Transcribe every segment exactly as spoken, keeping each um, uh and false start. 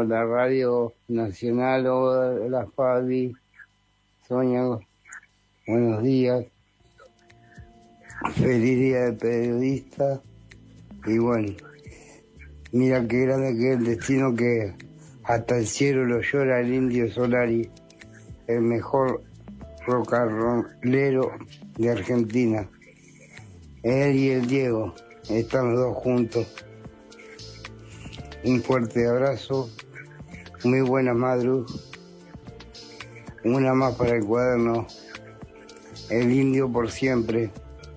por la Radio Nacional. Hola Fabi, Sonia, buenos días. Feliz día de periodista. Y bueno, mira qué grande que es el destino, que hasta el cielo lo llora el Indio Solari, el mejor rocarrolero de Argentina. Él y el Diego están los dos juntos. Un fuerte abrazo, muy buena madru, una más para el cuaderno, el Indio por siempre.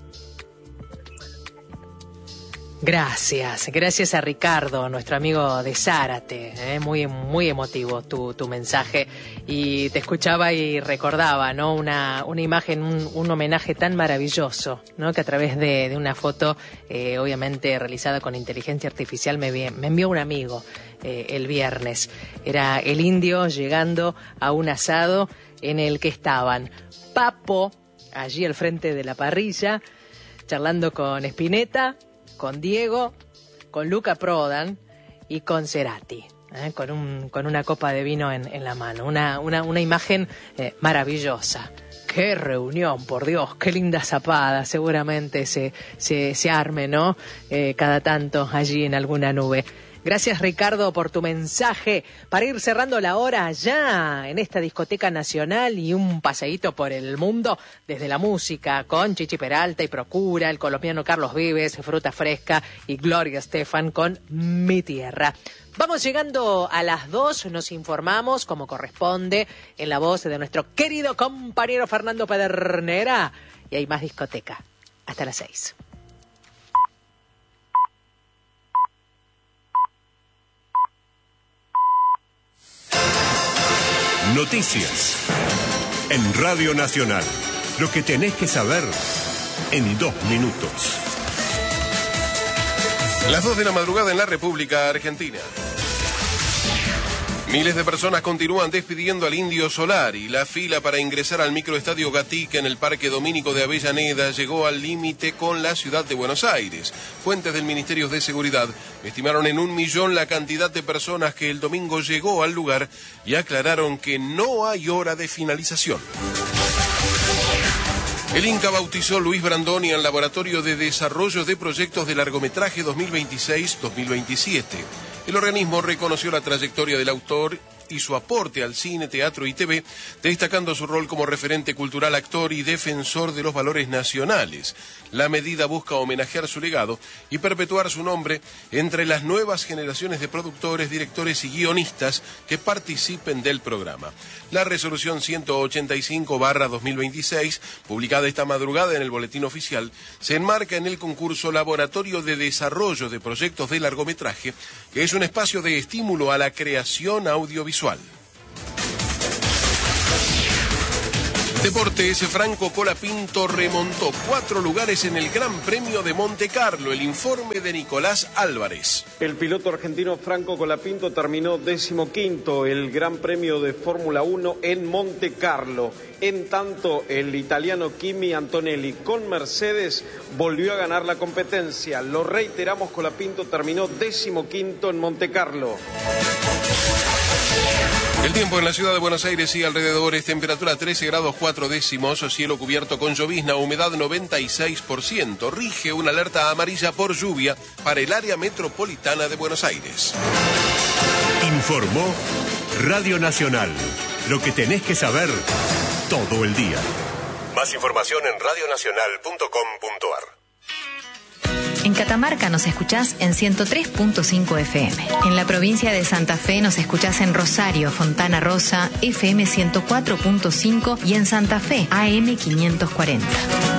Gracias, gracias a Ricardo, nuestro amigo de Zárate, ¿eh? muy muy emotivo tu, tu mensaje, y te escuchaba y recordaba, ¿no? Una, una imagen, un, un homenaje tan maravilloso, ¿no? Que a través de, de una foto, eh, obviamente realizada con inteligencia artificial, me, me envió un amigo eh, el viernes. Era el Indio llegando a un asado en el que estaban Papo, allí al frente de la parrilla, charlando con Spinetta, con Diego, con Luca Prodan y con Cerati, ¿eh? con, un, con una copa de vino en, en la mano. Una, una, una imagen eh, maravillosa. ¡Qué reunión, por Dios! ¡Qué linda zapada! Seguramente se, se, se arme, ¿no? Eh, cada tanto allí en alguna nube. Gracias, Ricardo, por tu mensaje. Para ir cerrando la hora ya en esta discoteca nacional y un paseíto por el mundo desde la música con Chichi Peralta y Procura, el colombiano Carlos Vives, Fruta Fresca y Gloria Estefan con Mi Tierra. Vamos llegando a las dos, nos informamos como corresponde en la voz de nuestro querido compañero Fernando Pedernera. Y hay más discoteca. Hasta las seis. Noticias en Radio Nacional. Lo que tenés que saber en dos minutos. Las dos de la madrugada en la República Argentina. Miles de personas continúan despidiendo al Indio Solari. La fila para ingresar al microestadio Gatica en el Parque Domínico de Avellaneda llegó al límite con la ciudad de Buenos Aires. Fuentes del Ministerio de Seguridad estimaron en un millón la cantidad de personas que el domingo llegó al lugar y aclararon que no hay hora de finalización. El Inca bautizó Luis Brandoni al Laboratorio de Desarrollo de Proyectos de Largometraje dos mil veintiséis dos mil veintisiete. El organismo reconoció la trayectoria del autor y su aporte al cine, teatro y T V, destacando su rol como referente cultural, actor y defensor de los valores nacionales. La medida busca homenajear su legado y perpetuar su nombre entre las nuevas generaciones de productores, directores y guionistas que participen del programa. La resolución ciento ochenta y cinco barra dos mil veintiséis, publicada esta madrugada en el Boletín Oficial, se enmarca en el concurso Laboratorio de Desarrollo de Proyectos de Largometraje, que es un espacio de estímulo a la creación audiovisual. Deportes, Franco Colapinto remontó cuatro lugares en el Gran Premio de Monte Carlo. El informe de Nicolás Álvarez. El piloto argentino Franco Colapinto terminó decimoquinto el Gran Premio de Fórmula uno en Monte Carlo. En tanto, el italiano Kimi Antonelli con Mercedes volvió a ganar la competencia. Lo reiteramos, Colapinto terminó decimoquinto en Monte Carlo. El tiempo en la ciudad de Buenos Aires y alrededores, temperatura trece grados cuatro décimos, cielo cubierto con llovizna, humedad noventa y seis por ciento. Rige una alerta amarilla por lluvia para el área metropolitana de Buenos Aires. Informó Radio Nacional. Lo que tenés que saber todo el día. Más información en radio nacional punto com punto ar. En Catamarca nos escuchás en ciento tres punto cinco F M. En la provincia de Santa Fe nos escuchás en Rosario, Fontana Rosa, F M ciento cuatro punto cinco y en Santa Fe, A M quinientos cuarenta.